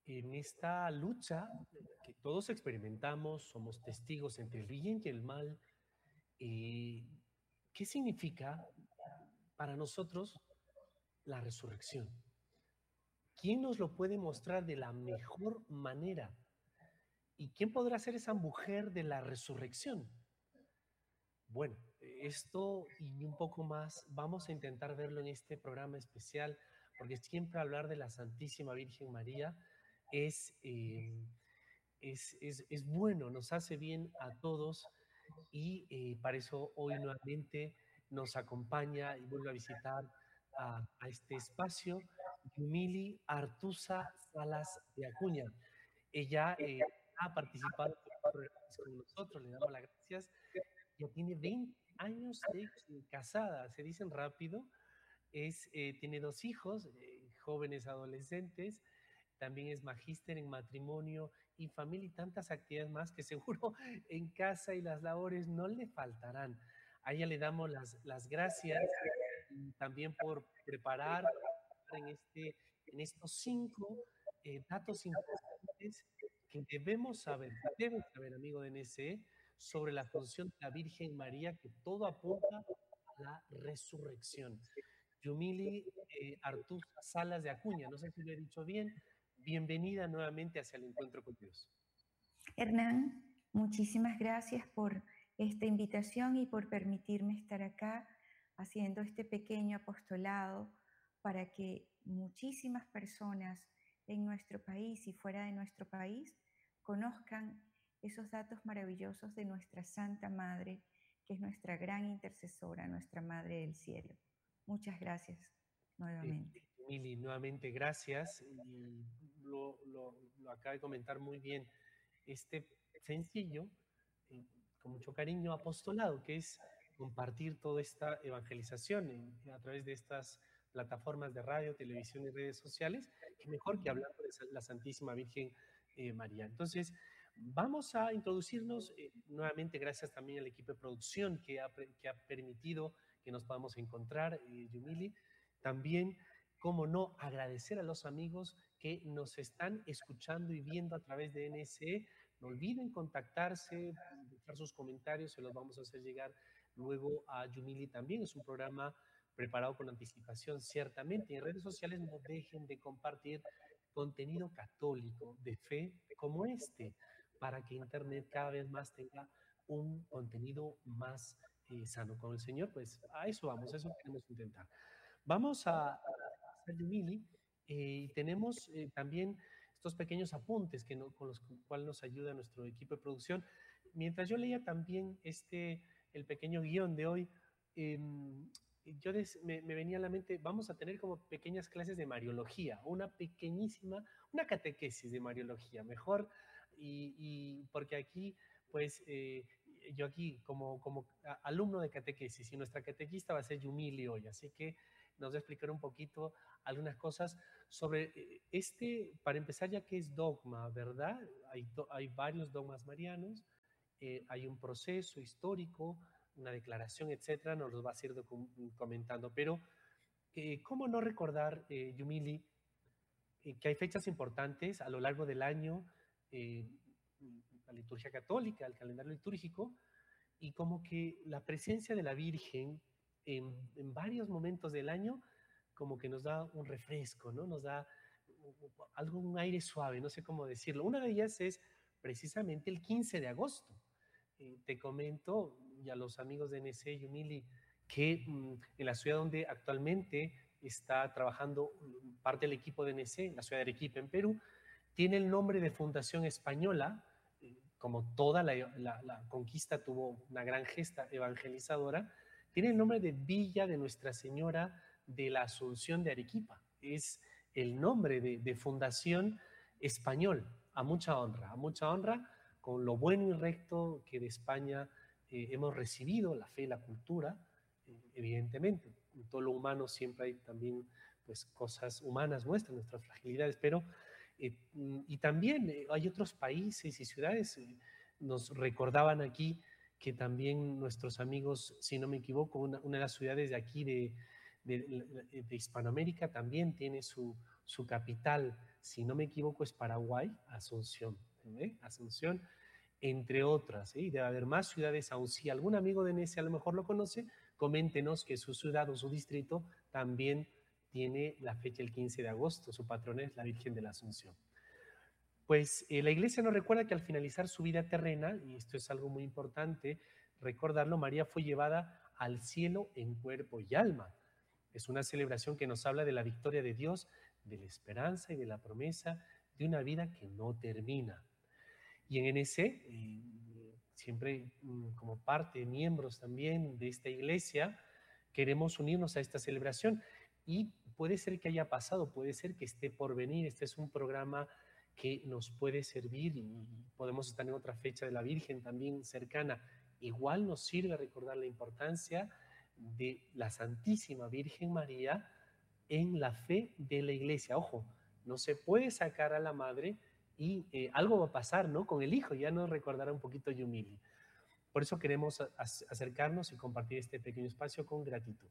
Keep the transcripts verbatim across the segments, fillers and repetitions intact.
en esta lucha que todos experimentamos, somos testigos entre el bien y el mal, eh, ¿qué significa para nosotros la resurrección? ¿Quién nos lo puede mostrar de la mejor manera? ¿Y quién podrá ser esa mujer de la resurrección? Bueno, esto y un poco más vamos a intentar verlo en este programa especial, porque siempre hablar de la Santísima Virgen María es, eh, es, es, es bueno, nos hace bien a todos y eh, para eso hoy nuevamente nos acompaña y vuelve a visitar a, a este espacio Yumili Artusa Salas de Acuña. Ella eh, ha participado en programas con nosotros, le damos las gracias. Ya tiene veinte años de eh, casada, se dicen rápido. Es, eh, tiene dos hijos, eh, jóvenes adolescentes. También es magíster en matrimonio y familia y tantas actividades más que seguro en casa y las labores no le faltarán. A ella le damos las, las gracias y también por preparar en, este, en estos cinco eh, datos importantes que debemos saber, que deben saber, amigo de N S E, sobre la función de la Virgen María, que todo apunta a la resurrección. Yumili eh, Artuza Salas de Acuña, no sé si lo he dicho bien, bienvenida nuevamente hacia el encuentro con Dios. Hernán, muchísimas gracias por esta invitación y por permitirme estar acá haciendo este pequeño apostolado para que muchísimas personas en nuestro país y fuera de nuestro país conozcan esos datos maravillosos de nuestra Santa Madre, que es nuestra gran intercesora, nuestra Madre del Cielo. Muchas gracias Eh, nuevamente. Yumili, nuevamente gracias y lo, lo, lo acaba de comentar muy bien. Este sencillo, eh, con mucho cariño, apostolado, que es compartir toda esta evangelización en- a través de estas plataformas de radio, televisión y redes sociales, que mejor que hablando de la Santísima Virgen eh, María. Entonces, vamos a introducirnos eh, nuevamente, gracias también al equipo de producción que ha, que ha permitido que nos podamos encontrar, eh, Yumili. También, cómo no, agradecer a los amigos que nos están escuchando y viendo a través de N S E. No olviden contactarse, dejar sus comentarios, se los vamos a hacer llegar luego a Yumili también. Es un programa preparado con anticipación, ciertamente. En redes sociales no dejen de compartir contenido católico de fe como este, para que Internet cada vez más tenga un contenido más eh, sano con el Señor. Pues a eso vamos, a eso queremos intentar. Vamos a, a Yumili eh, y tenemos eh, también estos pequeños apuntes que no, con los cuales nos ayuda nuestro equipo de producción. Mientras yo leía también este, el pequeño guión de hoy, eh, yo des, me, me, venía a la mente, vamos a tener como pequeñas clases de Mariología, una pequeñísima, una catequesis de Mariología, mejor, y, y porque aquí, pues, eh, yo aquí como, como alumno de catequesis y nuestra catequista va a ser Yumili hoy, así que nos va a explicar un poquito algunas cosas sobre este, para empezar ya que es dogma, ¿verdad? Hay, hay varios dogmas marianos, eh, hay un proceso histórico, una declaración, etcétera, nos los va a ir comentando, pero eh, ¿cómo no recordar, eh, Yumili, eh, que hay fechas importantes a lo largo del año, eh, la liturgia católica, el calendario litúrgico, y como que la presencia de la Virgen en, en varios momentos del año como que nos da un refresco, ¿no? Nos da algo, un aire suave, no sé cómo decirlo. Una de ellas es precisamente el quince de agosto. Eh, te comento, y a los amigos de N S E y Yumili, que mmm, en la ciudad donde actualmente está trabajando parte del equipo de N S E, la ciudad de Arequipa, en Perú, tiene el nombre de Fundación Española, eh, como toda la, la, la conquista tuvo una gran gesta evangelizadora, tiene el nombre de Villa de Nuestra Señora de la Asunción de Arequipa. Es el nombre de, de fundación español, a mucha honra, a mucha honra, con lo bueno y recto que de España eh, hemos recibido, la fe, la cultura, eh, evidentemente. En todo lo humano siempre hay también pues, cosas humanas nuestras, nuestras fragilidades, pero eh, y también eh, hay otros países y ciudades, eh, nos recordaban aquí que también nuestros amigos, si no me equivoco, una, una de las ciudades de aquí de, de, de Hispanoamérica también tiene su, su capital si no me equivoco, es Paraguay, Asunción, ¿eh? Asunción, entre otras, ¿eh? Y debe haber más ciudades aún. Si algún amigo de Nese a lo mejor lo conoce, coméntenos que su ciudad o su distrito también tiene la fecha el quince de agosto. Su patrona es la Virgen de la Asunción. Pues eh, la iglesia nos recuerda que al finalizar su vida terrena, y esto es algo muy importante recordarlo, María fue llevada al cielo en cuerpo y alma. Es una celebración que nos habla de la victoria de Dios, de la esperanza y de la promesa de una vida que no termina. Y en N S, eh, siempre mm, como parte, miembros también de esta iglesia, queremos unirnos a esta celebración. Y puede ser que haya pasado, puede ser que esté por venir. Este es un programa que nos puede servir y podemos estar en otra fecha de la Virgen también cercana. Igual nos sirve recordar la importancia de la Santísima Virgen María en la fe de la iglesia. Ojo, no se puede sacar a la madre y eh, algo va a pasar, ¿no? Con el hijo, ya nos recordará un poquito Yumili. Por eso queremos acercarnos y compartir este pequeño espacio con gratitud.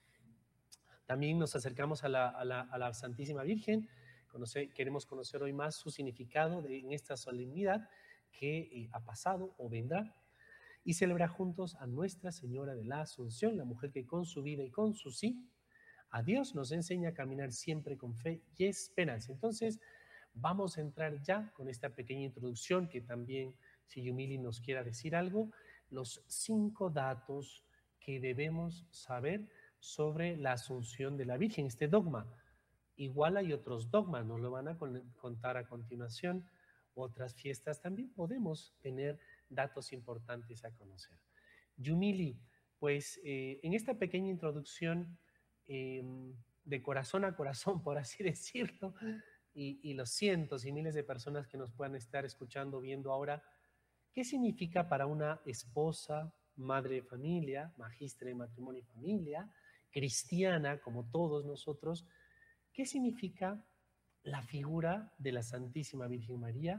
También nos acercamos a la, a la, a la Santísima Virgen. Conoce, queremos conocer hoy más su significado de, en esta solemnidad que eh, ha pasado o vendrá, y celebrar juntos a Nuestra Señora de la Asunción, la mujer que con su vida y con su sí a Dios nos enseña a caminar siempre con fe y esperanza. Entonces, vamos a entrar ya con esta pequeña introducción que también, si Yumili nos quiera decir algo, los cinco datos que debemos saber sobre la Asunción de la Virgen, este dogma. Igual hay otros dogmas, nos lo van a contar a continuación. Otras fiestas también podemos tener datos importantes a conocer. Yumili, pues eh, en esta pequeña introducción, eh, de corazón a corazón, por así decirlo, y, y los cientos y miles de personas que nos puedan estar escuchando, viendo ahora, ¿qué significa para una esposa, madre de familia, magistra de matrimonio y familia, cristiana como todos nosotros, qué significa la figura de la Santísima Virgen María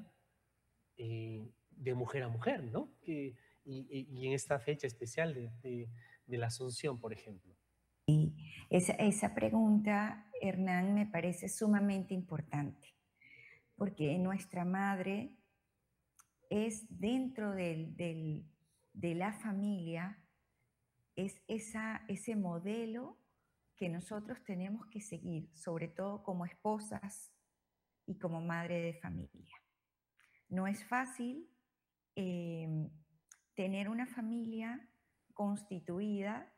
eh, de mujer a mujer, ¿no? Que, y, y, y en esta fecha especial de, de, de la Asunción, por ejemplo. Y esa, esa pregunta, Hernán, me parece sumamente importante, porque nuestra madre es dentro del, del, de la familia, es esa, ese modelo que nosotros tenemos que seguir, sobre todo como esposas y como madre de familia. No es fácil eh, tener una familia constituida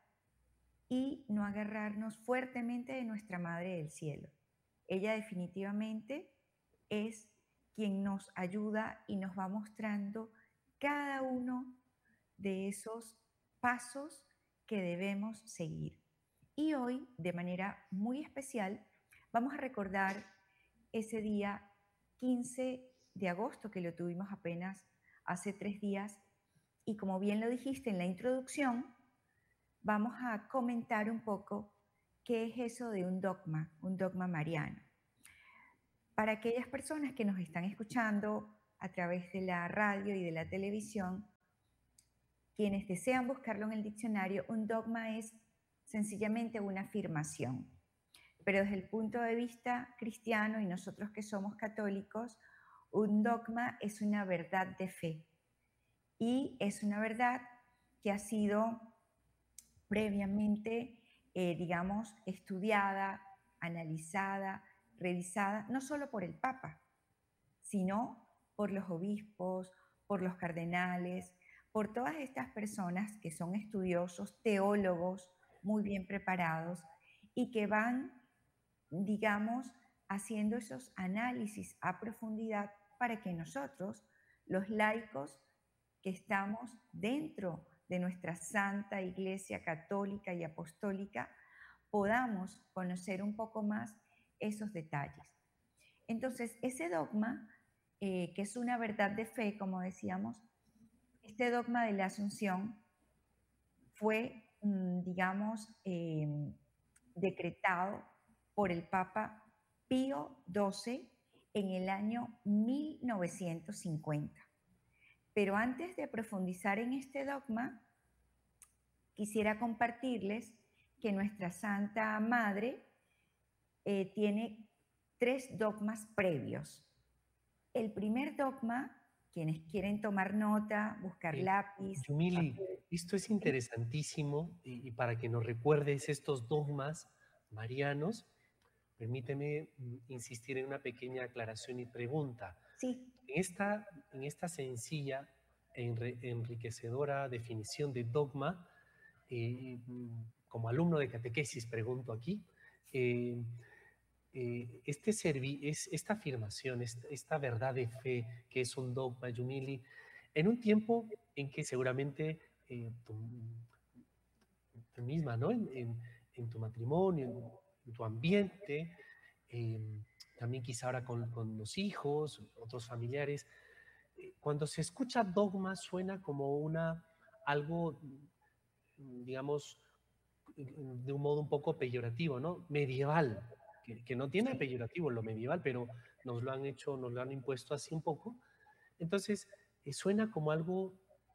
y no agarrarnos fuertemente de nuestra Madre del Cielo. Ella definitivamente es quien nos ayuda y nos va mostrando cada uno de esos pasos que debemos seguir. Y hoy, de manera muy especial, vamos a recordar ese día quince de agosto, que lo tuvimos apenas hace tres días, y como bien lo dijiste en la introducción, vamos a comentar un poco qué es eso de un dogma, un dogma mariano. Para aquellas personas que nos están escuchando a través de la radio y de la televisión, quienes desean buscarlo en el diccionario, un dogma es sencillamente una afirmación. Pero desde el punto de vista cristiano y nosotros que somos católicos, un dogma es una verdad de fe. Y es una verdad que ha sido previamente, eh, digamos, estudiada, analizada, revisada, no solo por el Papa, sino por los obispos, por los cardenales, por todas estas personas que son estudiosos, teólogos muy bien preparados y que van, digamos, haciendo esos análisis a profundidad para que nosotros, los laicos que estamos dentro de nuestra Santa Iglesia Católica y Apostólica, podamos conocer un poco más esos detalles. Entonces, ese dogma, eh, que es una verdad de fe, como decíamos, este dogma de la Asunción fue, mmm, digamos, eh, decretado por el Papa Pío doce en el año mil novecientos cincuenta. Pero antes de profundizar en este dogma, quisiera compartirles que nuestra Santa Madre eh, tiene tres dogmas previos. El primer dogma, quienes quieren tomar nota, buscar Eh, lápiz, Yumili, papel, esto es ¿sí? interesantísimo y, y para que nos recuerdes estos dogmas marianos, permíteme mm, insistir en una pequeña aclaración y pregunta. Sí, En esta, en esta sencilla e enre- enriquecedora definición de dogma, eh, mm, como alumno de catequesis pregunto aquí, eh, eh, este servi es, esta afirmación, esta, esta verdad de fe que es un dogma, Yumili, en un tiempo en que seguramente eh, tú, tú misma, ¿no? En, en- en tu matrimonio, en, en tu ambiente, eh, también quizá ahora con, con los hijos, otros familiares, eh, cuando se escucha dogma suena como una, algo, mm, digamos, de un modo un poco peyorativo, ¿no? Medieval, que, que no tiene sí. peyorativo lo medieval, pero nos lo han hecho, nos lo han impuesto así un poco. Entonces, eh, suena como algo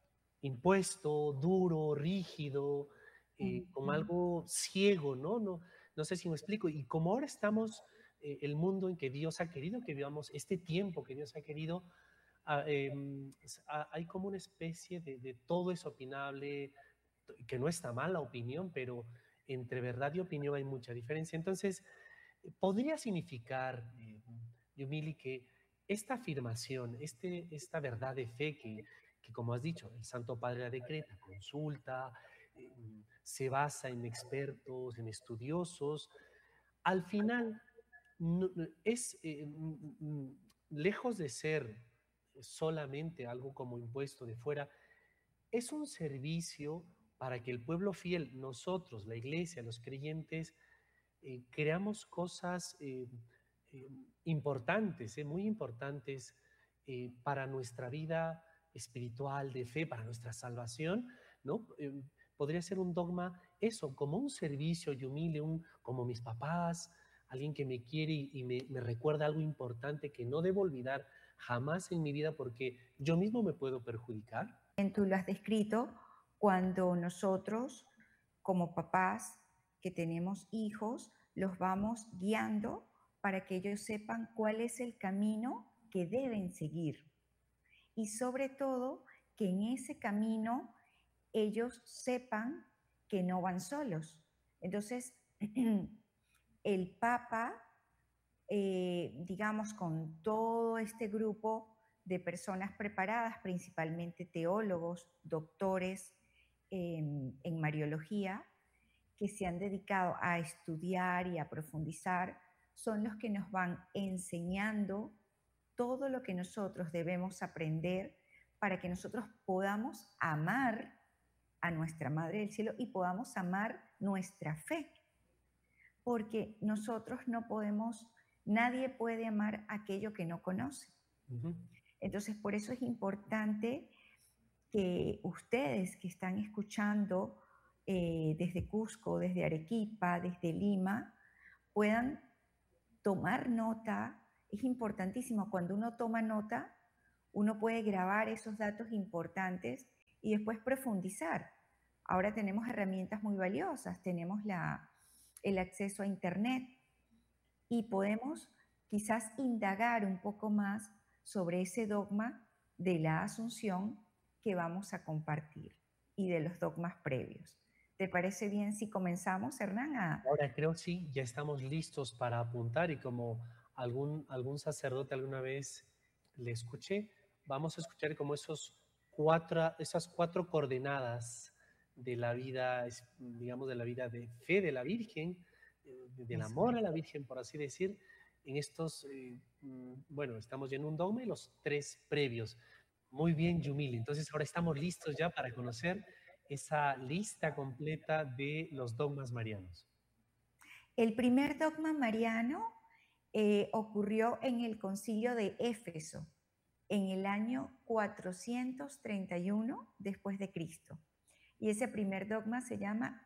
impuesto, duro, rígido, eh, como Ujú. algo ciego, ¿no? No, no sé si me explico. Y como ahora estamos, eh, el mundo en que Dios ha querido que vivamos, este tiempo que Dios ha querido, ah, em, s- ah, hay como una especie de, de todo es opinable, t- que no está mal la opinión, pero entre verdad y opinión hay mucha diferencia. Entonces, eh, podría significar, eh, Yumili, que esta afirmación, este, esta verdad de fe que, que, como has dicho, el Santo Padre la decreta, consulta, eh, se basa en expertos, en estudiosos, al final no- no- es, eh, mm, mm, lejos de ser solamente algo como impuesto de fuera, es un servicio para que el pueblo fiel, nosotros, la iglesia, los creyentes, eh, creamos cosas eh, eh, importantes, eh, muy importantes eh, para nuestra vida espiritual, de fe, para nuestra salvación, ¿no? Eh, podría ser un dogma eso, como un servicio y humilde, un, como mis papás, alguien que me quiere y, y me, me recuerda algo importante que no debo olvidar jamás en mi vida porque yo mismo me puedo perjudicar. Tú lo has descrito cuando nosotros, como papás que tenemos hijos, los vamos guiando para que ellos sepan cuál es el camino que deben seguir. Y sobre todo, que en ese camino ellos sepan que no van solos. Entonces, el Papa, eh, digamos, con todo este grupo de personas preparadas, principalmente teólogos, doctores en, en Mariología, que se han dedicado a estudiar y a profundizar, son los que nos van enseñando todo lo que nosotros debemos aprender para que nosotros podamos amar a nuestra Madre del Cielo y podamos amar nuestra fe. Porque nosotros no podemos, nadie puede amar aquello que no conoce. Ujú. Entonces, por eso es importante que ustedes que están escuchando eh, desde Cusco, desde Arequipa, desde Lima, puedan tomar nota. Es importantísimo. Cuando uno toma nota, uno puede grabar esos datos importantes y después profundizar. Ahora tenemos herramientas muy valiosas, tenemos la, el acceso a Internet y podemos quizás indagar un poco más sobre ese dogma de la Asunción que vamos a compartir y de los dogmas previos. ¿Te parece bien si comenzamos, Hernán? A... Ahora creo sí, ya estamos listos para apuntar y como algún, algún sacerdote alguna vez le escuché, vamos a escuchar como esos cuatro, esas cuatro coordenadas de la vida, es- digamos, de la vida de fe de la Virgen, eh, del Eso amor es. a la Virgen, por así decir, en estos, eh, mm, bueno, estamos ya en un dogma y los tres previos. Muy bien, Yumili. Entonces ahora estamos listos ya para conocer esa lista completa de los dogmas marianos. El primer dogma mariano eh, ocurrió en el concilio de Éfeso en el año cuatrocientos treinta y uno después de Cristo. Y ese primer dogma se llama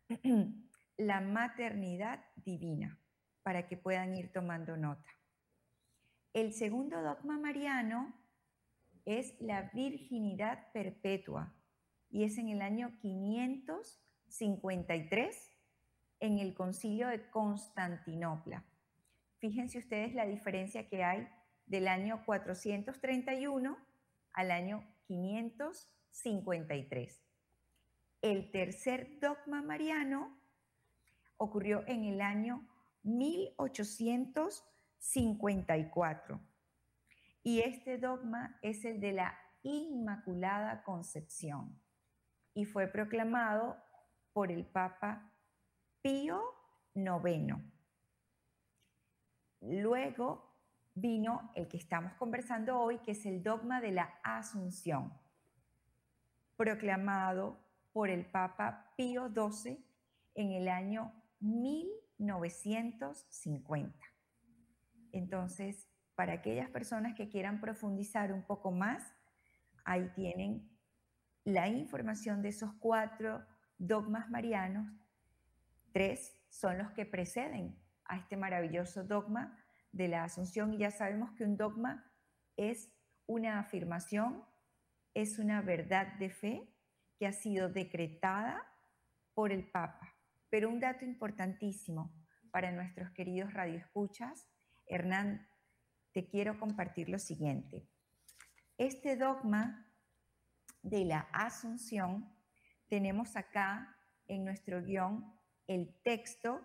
la maternidad divina, para que puedan ir tomando nota. El segundo dogma mariano es la virginidad perpetua y es en el año quinientos cincuenta y tres en el concilio de Constantinopla. Fíjense ustedes la diferencia que hay del año cuatrocientos treinta y uno al año quinientos cincuenta y tres. El tercer dogma mariano ocurrió en el año mil ochocientos cincuenta y cuatro. Y este dogma es el de la Inmaculada Concepción y fue proclamado por el Papa Pío noveno. Luego vino el que estamos conversando hoy, que es el dogma de la Asunción, proclamado por el Papa Pío doce en el año mil novecientos cincuenta. Entonces, para aquellas personas que quieran profundizar un poco más, ahí tienen la información de esos cuatro dogmas marianos. Tres son los que preceden a este maravilloso dogma de la Asunción, y ya sabemos que un dogma es una afirmación, es una verdad de fe que ha sido decretada por el Papa. Pero un dato importantísimo para nuestros queridos radioescuchas, Hernán, te quiero compartir lo siguiente. Este dogma de la Asunción, tenemos acá en nuestro guión el texto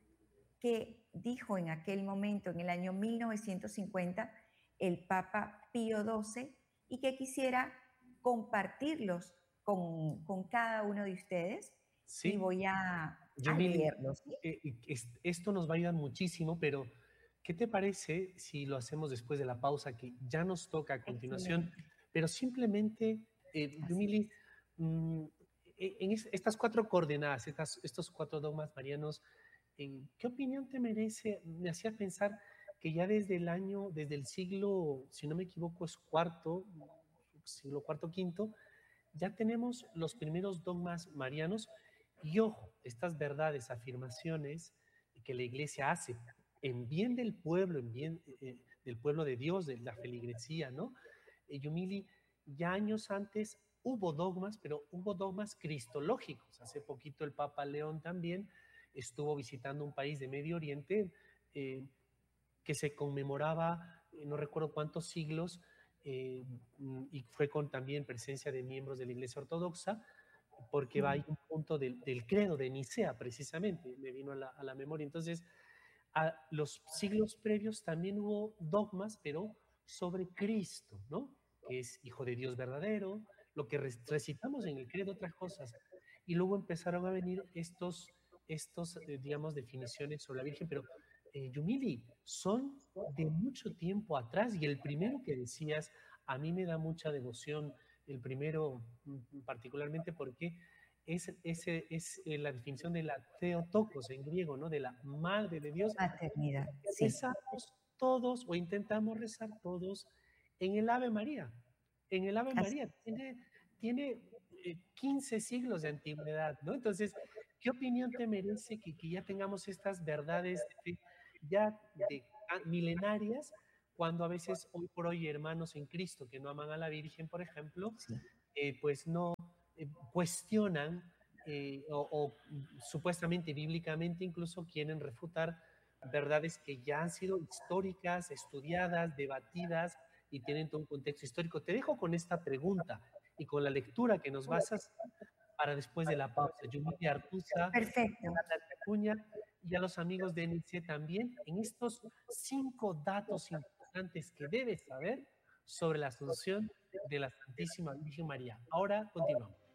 que dijo en aquel momento, en el año mil novecientos cincuenta, el Papa Pío doce, y que quisiera compartirlos con, con cada uno de ustedes. Sí. Y voy a, Yo a leerlos. ¿Sí? Eh, esto nos va a ayudar muchísimo, pero ¿qué te parece si lo hacemos después de la pausa que ya nos toca a continuación? Excelente. Pero simplemente, eh, Yumili, mmm, en es, estas cuatro coordenadas, estas, estos cuatro dogmas marianos, ¿qué opinión te merece? Me hacía pensar que ya desde el año, desde el siglo, si no me equivoco, es cuarto, siglo cuarto, quinto, ya tenemos los primeros dogmas marianos. Y ojo, estas verdades, afirmaciones que la Iglesia hace en bien del pueblo, en bien eh, del pueblo de Dios, de la feligresía, ¿no? Eh, Yumili, ya años antes hubo dogmas, pero hubo dogmas cristológicos. Hace poquito el Papa León también estuvo visitando un país de Medio Oriente eh, que se conmemoraba, eh, no recuerdo cuántos siglos, eh, y fue con también presencia de miembros de la Iglesia Ortodoxa, porque va ahí un punto del, del credo de Nicea, precisamente, me vino a la, a la memoria. Entonces, a los siglos previos también hubo dogmas, pero sobre Cristo, ¿no? Que es Hijo de Dios verdadero, lo que recitamos en el credo, otras cosas. Y luego empezaron a venir estos, estos eh, digamos, definiciones sobre la Virgen, pero eh, Yumili, son de mucho tiempo atrás, y el primero que decías, a mí me da mucha devoción, el primero particularmente porque es, es, es la definición de la Theotokos en griego, ¿no? De la Madre de Dios. Maternidad, sí. Rezamos todos o intentamos rezar todos en el Ave María. En el Ave María tiene, tiene eh, quince siglos de antigüedad, ¿no? Entonces, ¿qué opinión te merece que, que ya tengamos estas verdades de fe ya de milenarias, cuando a veces hoy por hoy hermanos en Cristo que no aman a la Virgen, por ejemplo, sí. eh, pues no eh, cuestionan eh, o, o supuestamente bíblicamente incluso quieren refutar verdades que ya han sido históricas, estudiadas, debatidas y tienen todo un contexto histórico? Te dejo con esta pregunta y con la lectura que nos vas a hacer para después de la pausa. Yumili Artuza, perfecto, Acuña, y a los amigos de N C también en estos cinco datos importantes que debes saber sobre la Asunción de la Santísima Virgen María. Ahora continuamos.